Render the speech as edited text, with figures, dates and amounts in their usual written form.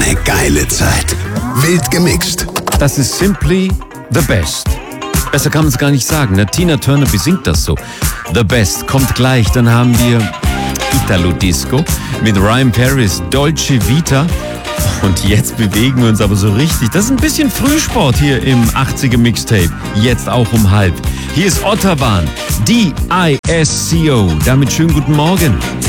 eine geile Zeit. Wild gemixt. Das ist simply the best. Besser kann man es gar nicht sagen. Tina Turner besingt das so. The best kommt gleich. Dann haben wir Italo Disco mit Ryan Paris, Dolce Vita. Und jetzt bewegen wir uns aber so richtig. Das ist ein bisschen Frühsport hier im 80er Mixtape. Jetzt auch um 12:30. Hier ist Otterban, DISCO. Damit schönen guten Morgen.